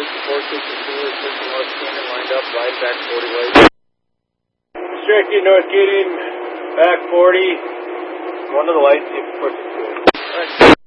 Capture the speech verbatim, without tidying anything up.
four sixty-two is pushing North Canaan, lined up, right back forty light. Striking North Canaan, back forty. One of the lights, see if it pushes to it.